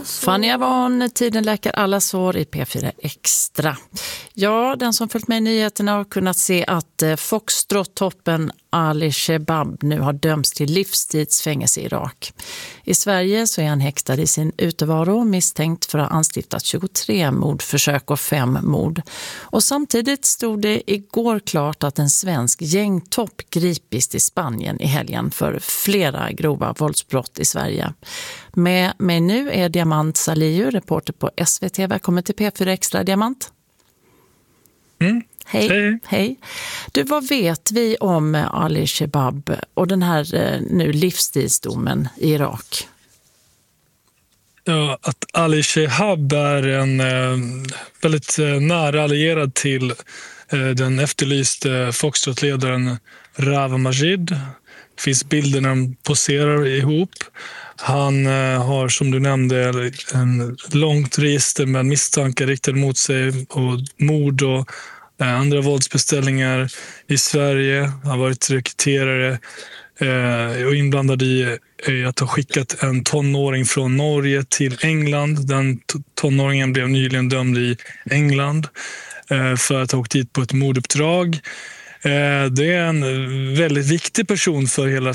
Fanny Avon, tiden läker alla sår i P4 Extra. Ja, den som följt med i nyheterna har kunnat se att Foxtrot-toppen Ali Shebab nu har dömts till livstidsfängelse i Irak. I Sverige så är han häktad i sin utevaro, misstänkt för att ha anstiftat 23 mordförsök och 5 mord. Och samtidigt stod det igår klart att en svensk gängtopp gripits i Spanien i helgen för flera grova våldsbrott i Sverige. Med mig nu är Diamant Salihu, reporter på SVT. Välkommen till P4 Extra, Diamant. Hej. Du, vad vet vi om Ali Shebab och den här nu livstidsdomen i Irak? Ja, att Ali Shebab är en väldigt nära allierad till den efterlyste Foxtrot-ledaren Rawa Majid. Det finns bilder när de poserar ihop. Han har, som du nämnde, en långt register med misstankar riktade mot sig och mord och andra våldsbeställningar i Sverige. Han har varit rekryterare och inblandad i att ha skickat en tonåring från Norge till England. Den tonåringen blev nyligen dömd i England för att ha åkt dit på ett morduppdrag. Det är en väldigt viktig person för hela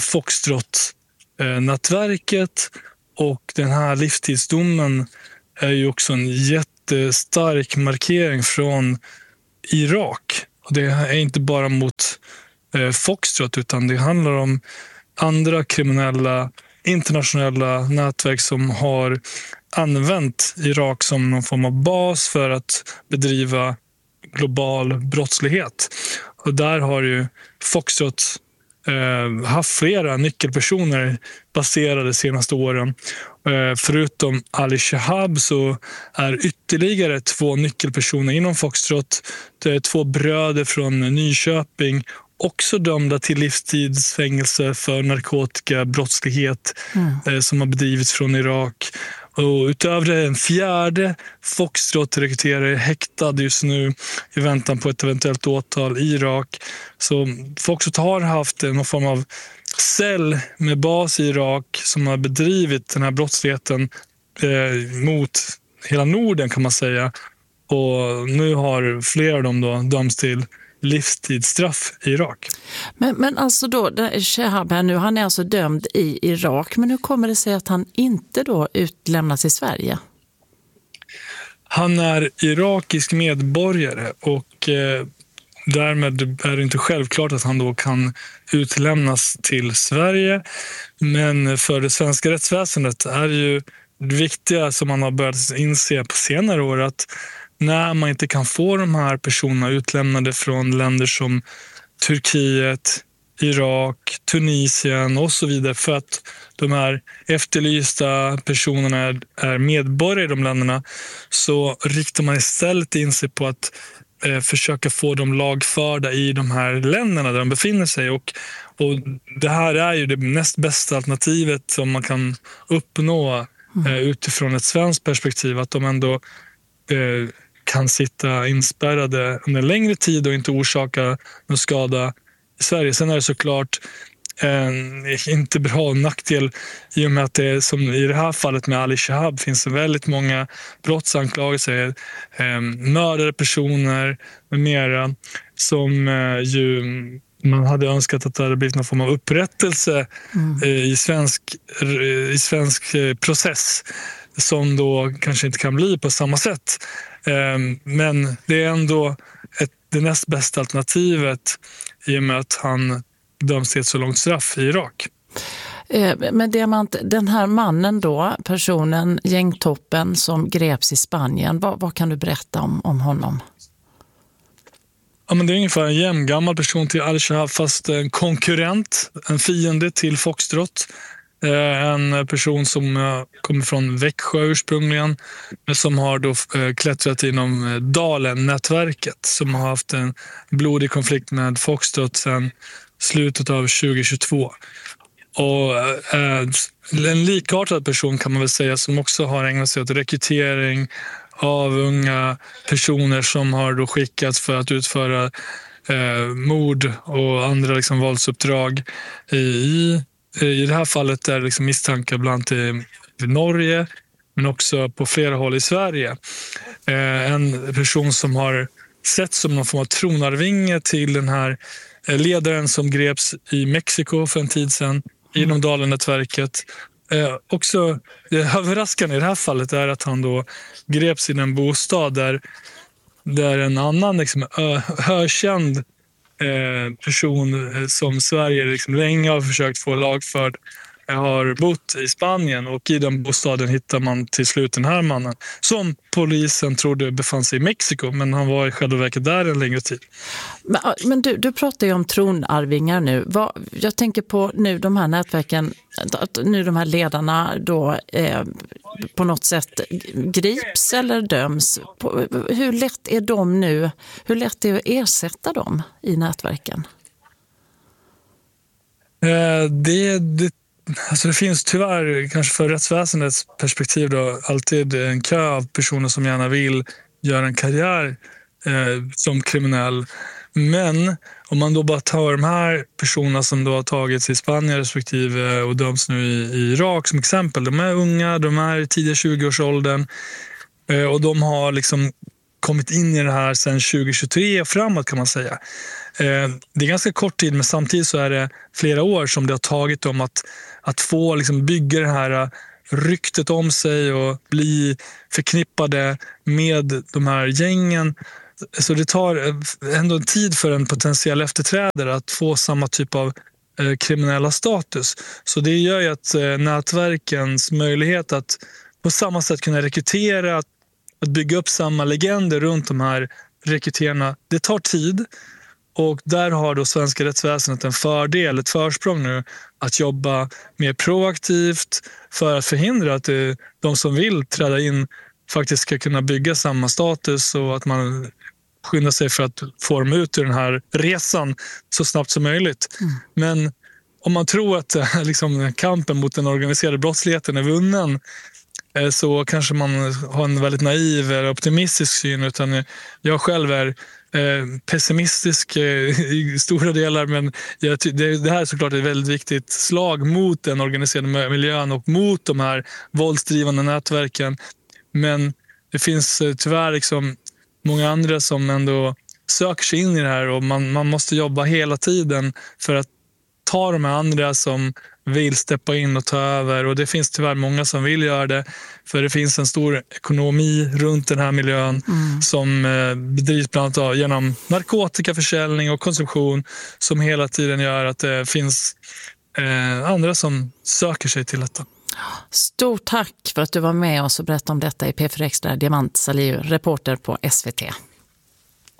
Foxtrot-nätverket, och den här livstidsdomen är ju också en jättestark markering från Irak. Och det är inte bara mot Foxtrot, utan det handlar om andra kriminella internationella nätverk som har använt Irak som någon form av bas för att bedriva global brottslighet. Och där har ju Foxtrot haft flera nyckelpersoner baserade de senaste åren. Förutom Ali Shebab så är ytterligare 2 nyckelpersoner inom Foxtrot. Det är 2 bröder från Nyköping, också dömda till livstidsfängelse för narkotikabrottslighet som har bedrivits från Irak. Och utöver det, en 4:e Foxtrot-rekryterare häktad just nu i väntan på ett eventuellt åtal i Irak. Så Foxtrot har haft någon form av cell med bas i Irak som har bedrivit den här brottsligheten mot hela Norden, kan man säga. Och nu har flera av dem då dömts till livstidsstraff i Irak. Men alltså då, Shebab här nu, han är alltså dömd i Irak, men hur kommer det sig att han inte då utlämnas i Sverige? Han är irakisk medborgare och därmed är det inte självklart att han då kan utlämnas till Sverige. Men för det svenska rättsväsendet är ju det viktiga, som man har börjat inse på senare år, att när man inte kan få de här personerna utlämnade från länder som Turkiet, Irak, Tunisien och så vidare, för att de här efterlysta personerna är medborgare i de länderna, så riktar man istället in sig på att försöka få dem lagförda i de här länderna där de befinner sig. Och det här är ju det näst bästa alternativet som man kan uppnå utifrån ett svenskt perspektiv, att de ändå kan sitta inspärrade under längre tid och inte orsaka någon skada i Sverige. Sen är det såklart inte bra nackdel i och med att det, som i det här fallet med Ali Shebab, finns väldigt många brottsanklagelser, mördade personer med mera, som ju man hade önskat att det hade blivit någon form av upprättelse i svensk process, som då kanske inte kan bli på samma sätt. Men det är ändå det näst bästa alternativet i och med att han döms till ett så långt straff i Irak. Men den här mannen då, personen, gängtoppen som greps i Spanien, vad kan du berätta om honom? Ja, men det är ungefär en jämngammal person till Ali Shebab, fast en konkurrent, en fiende till Foxtrot. En person som kommer från Växjö ursprungligen, men som har då klättrat inom Dalen-nätverket, som har haft en blodig konflikt med Foxtrot sedan slutet av 2022. Och en likartad person kan man väl säga, som också har ägnat sig åt rekrytering av unga personer som har då skickats för att utföra mord och andra liksom våldsuppdrag i det här fallet är det liksom misstankar bland annat i Norge, men också på flera håll i Sverige. En person som har sett som någon form av tronarvinge till den här ledaren som greps i Mexiko för en tid sedan inom Dalen-nätverket. Också det överraskande i det här fallet är att han då greps i en bostad där en annan liksom, ökänd person som Sverige liksom länge har försökt få lagförd har bott i Spanien, och i den bostaden hittar man till slut den här mannen som polisen trodde befann sig i Mexiko, men han var i själva verket där en längre tid. Men du pratar ju om tronarvingar nu. Jag tänker på nu de här nätverken, att nu de här ledarna då på något sätt grips eller döms. Hur lätt är de nu? Hur lätt är det att ersätta dem i nätverken? Alltså det finns tyvärr, kanske för rättsväsendets perspektiv då, alltid en kö av personer som gärna vill göra en karriär som kriminell. Men om man då bara tar de här personerna som då har tagits i Spanien respektive och döms nu i Irak som exempel. De är unga, de är i tidiga 20-årsåldern och de har liksom kommit in i det här sedan 2023 och framåt, kan man säga. Det är ganska kort tid, men samtidigt så är det flera år som det har tagit dem att få liksom bygga det här ryktet om sig och bli förknippade med de här gängen. Så det tar ändå en tid för en potentiell efterträdare att få samma typ av kriminella status. Så det gör ju att nätverkens möjlighet att på samma sätt kunna rekrytera, att bygga upp samma legender runt de här rekryterarna, det tar tid. Och där har då svenska rättsväsendet en fördel, ett försprång nu, att jobba mer proaktivt för att förhindra att de som vill träda in faktiskt ska kunna bygga samma status, och att man skyndar sig för att få dem ut ur den här resan så snabbt som möjligt. Men om man tror att liksom, kampen mot den organiserade brottsligheten är vunnen, så kanske man har en väldigt naiv eller optimistisk syn, utan jag själv är pessimistisk i stora delar, men det här är såklart ett väldigt viktigt slag mot den organiserade miljön och mot de här våldsdrivande nätverken. Men det finns tyvärr liksom många andra som ändå söker sig in i det här, och man måste jobba hela tiden för att ta de här andra som vill steppa in och ta över, och det finns tyvärr många som vill göra det, för det finns en stor ekonomi runt den här miljön som bedrivs bland annat genom narkotikaförsäljning och konsumtion, som hela tiden gör att det finns andra som söker sig till detta. Stort tack för att du var med oss och berättade om detta i P4 Extra. Diamant Salihu, reporter på SVT.